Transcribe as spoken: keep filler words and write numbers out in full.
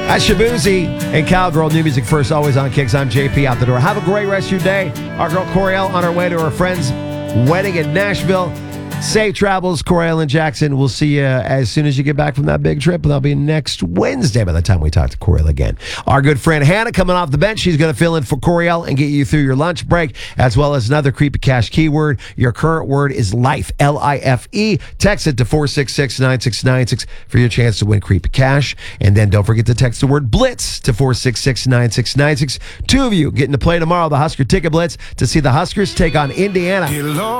That's Shabuzi and Cowgirl. New music first, always on Kicks. I'm J P, out the door. Have a great rest of your day. Our girl Coriel on her way to her friend's wedding in Nashville. Safe travels, Coriel and Jackson. We'll see you as soon as you get back from that big trip. That'll be next Wednesday by the time we talk to Coriel again. Our good friend Hannah coming off the bench. She's going to fill in for Coriel and get you through your lunch break, as well as another Creepy Cash keyword. Your current word is life, L I F E. Text it to four six six, nine six nine six for your chance to win Creepy Cash. And then don't forget to text the word Blitz to four six six, nine six nine six. Two of you getting to play tomorrow the Husker Ticket Blitz to see the Huskers take on Indiana.